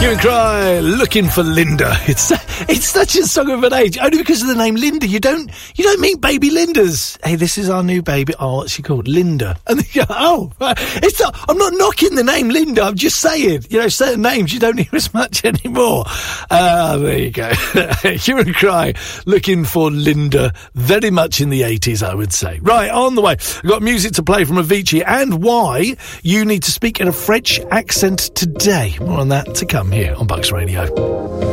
Hue and Cry, Looking for Linda. It's such a song of an age, only because of the name Linda. You don't meet baby Lindas. Hey, this is our new baby. Oh, what's she called? Linda. And they go, it's not, I'm not knocking the name Linda. I'm just saying, certain names you don't hear as much anymore. There you go. Hue and Cry, Looking for Linda. Very much in the 80s, I would say. Right, on the way. We've got music to play from Avicii and why you need to speak in a French accent today. More on that to come here on Bucks Radio.